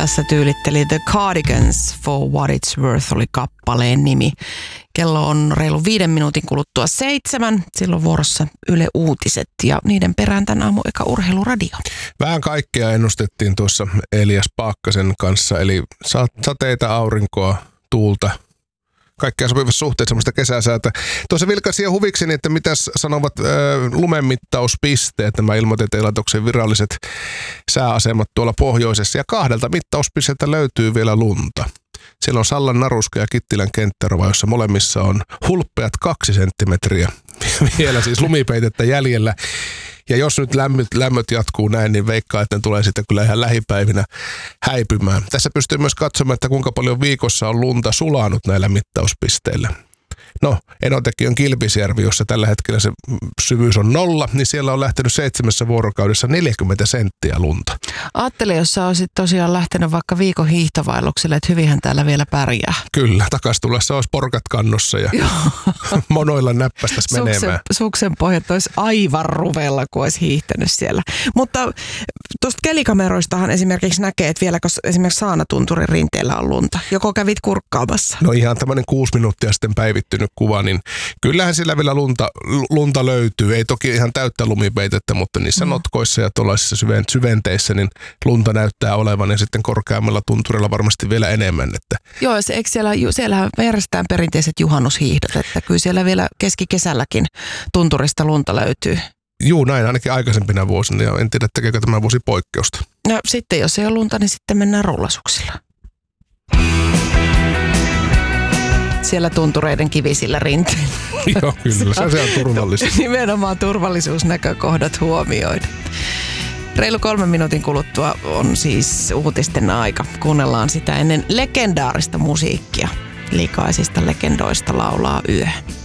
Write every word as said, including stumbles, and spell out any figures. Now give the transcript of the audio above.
tässä tyylitteli The Cardigans for What It's Worth oli kappaleen nimi. Kello on reilu viiden minuutin kuluttua seitsemän. Silloin vuorossa Yle Uutiset ja niiden perään tämän aamu eka urheiluradio. Vähän kaikkea ennustettiin tuossa Elias Paakkasen kanssa, eli sateita, aurinkoa, tuulta. Kaikkea sopivassa suhteessa semmoista kesäsäätä. Tuossa vilkaisin jo huvikseni, että mitäs sanovat äh, lumenmittauspisteet, nämä Ilmatieteen laitoksen viralliset sääasemat tuolla pohjoisessa. Ja kahdelta mittauspisteeltä löytyy vielä lunta. Siellä on Sallan Naruska ja Kittilän kenttärova, jossa molemmissa on hulppeat kaksi senttimetriä. Vielä siis lumipeitettä jäljellä. Ja jos nyt lämmöt, lämmöt jatkuu näin, niin veikkaa, että ne tulee sitten kyllä ihan lähipäivinä häipymään. Tässä pystyy myös katsomaan, että kuinka paljon viikossa on lunta sulanut näillä mittauspisteillä. No, Enotekki on Kilpisjärvi, jossa tällä hetkellä se syvyys on nolla, niin siellä on lähtenyt seitsemässä vuorokaudessa neljäkymmentä senttiä lunta. Ajattele, jos sä olisit tosiaan lähtenyt vaikka viikon hiihtovailukselle, että hyvinhän täällä vielä pärjää. Kyllä, takas tullessa olisi porkat kannossa ja monoilla näppästäisi menemään. Suksen, suksen pohjat olisi aivan ruvella, kun olisi hiihtänyt siellä. Mutta tuosta kelikameroistahan esimerkiksi näkee, että vieläkö esimerkiksi Saanatunturin rinteellä on lunta. Joko kävit kurkkaamassa? No ihan tämmöinen kuusi minuuttia sitten päivittynyt kuva, niin kyllähän sillä vielä lunta, lunta löytyy. Ei toki ihan täyttä lumipeitettä, mutta niissä mm. notkoissa ja tuollaisissa syventeissä niin lunta näyttää olevan ja sitten korkeammalla tunturilla varmasti vielä enemmän. Että. Joo, se, eikö siellä, siellähän järjestetään perinteiset juhannushiihdot, että kyllä siellä vielä keskikesälläkin tunturista lunta löytyy. Juu, näin ainakin aikaisempina vuosina ja en tiedä tekeekö tämä vuosi poikkeusta. No sitten jos ei ole lunta, niin sitten mennään rullasuksilla. Siellä tuntureiden kivisillä rinteillä. Joo, kyllä. Se, se on turvallista. Nimenomaan turvallisuusnäkökohdat huomioida. Reilu kolmen minuutin kuluttua on siis uutisten aika. Kuunnellaan sitä ennen legendaarista musiikkia. Likaisista legendoista laulaa yö.